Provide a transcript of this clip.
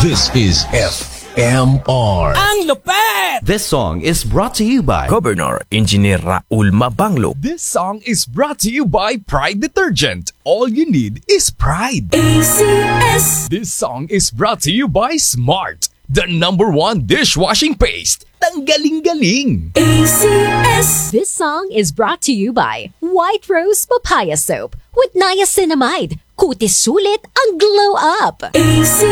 This is FMR. Ang lupet! This song is brought to you by Governor Engineer Raul Mabanglo. This song is brought to you by Pride Detergent. All you need is pride. ACS. This song is brought to you by Smart, the #1 dishwashing paste. Tanggaling-galing. ACS. This song is brought to you by White Rose Papaya Soap with niacinamide. Kutis sulit ang glow up. ACS.